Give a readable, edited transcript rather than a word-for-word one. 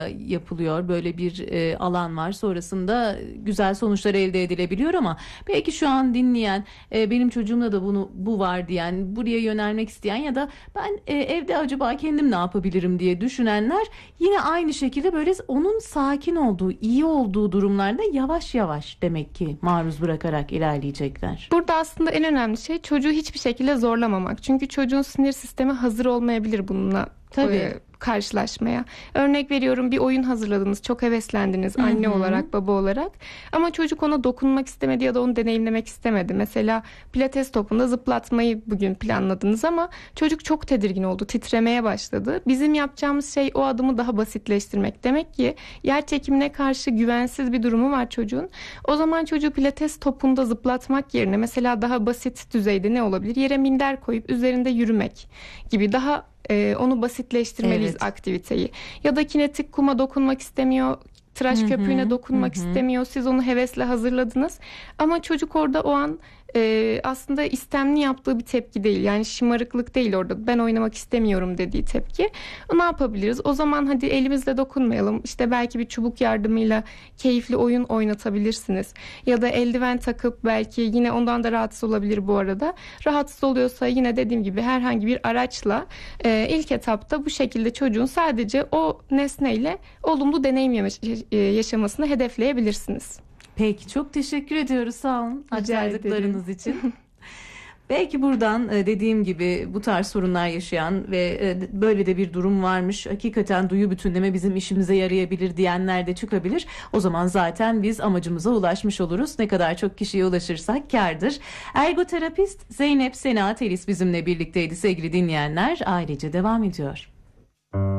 yapılıyor. Böyle bir alan var. Sonrasında güzel sonuçlar elde edilebiliyor ama belki şu an dinleyen, benim çocuğumda da bu var diyen, buraya yönelmek isteyen ya da ben evde acaba kendim ne yapabilirim diye düşünenler yine aynı şekilde böyle onun sakin olduğu, iyi olduğu durumlarda yavaş yavaş demek ki maruz bırakarak ilerleyecekler. Burada aslında en önemli şey çocuğu hiçbir şekilde zorlamamak. Çünkü çocuğun sinir sistemi hazır olmayabilir bununla. Tabii. Karşılaşmaya. Örnek veriyorum, bir oyun hazırladınız, çok heveslendiniz anne olarak, baba olarak, ama çocuk ona dokunmak istemedi ya da onu deneyimlemek istemedi. Mesela pilates topunda zıplatmayı bugün planladınız ama çocuk çok tedirgin oldu, titremeye başladı. Bizim yapacağımız şey o adımı daha basitleştirmek. Demek ki yer çekimine karşı güvensiz bir durumu var çocuğun. O zaman çocuğu pilates topunda zıplatmak yerine mesela daha basit düzeyde ne olabilir? Yere minder koyup üzerinde yürümek gibi daha onu basitleştirmeliyiz, Evet. aktiviteyi. Ya da kinetik kuma dokunmak istemiyor, tıraş köpüğüne dokunmak istemiyor. Siz onu hevesle hazırladınız. Ama çocuk orada o an aslında istemli yaptığı bir tepki değil. Yani şımarıklık değil orada. Ben oynamak istemiyorum dediği tepki. Ne yapabiliriz? O zaman hadi elimizle dokunmayalım. İşte belki bir çubuk yardımıyla keyifli oyun oynatabilirsiniz. Ya da eldiven takıp, belki yine ondan da rahatsız olabilir bu arada. Rahatsız oluyorsa yine dediğim gibi herhangi bir araçla ilk etapta bu şekilde çocuğun sadece o nesneyle olumlu deneyim yaşamasını hedefleyebilirsiniz. Peki, çok teşekkür ediyoruz. Sağ olun Rica aktardıklarınız ederim. için. Belki buradan dediğim gibi bu tarz sorunlar yaşayan ve böyle de bir durum varmış, hakikaten duyu bütünleme bizim işimize yarayabilir diyenler de çıkabilir. O zaman zaten biz amacımıza ulaşmış oluruz. Ne kadar çok kişiye ulaşırsak kârdır. Ergoterapist Zeynep Sena Telis bizimle birlikteydi sevgili dinleyenler. Ailece devam ediyor.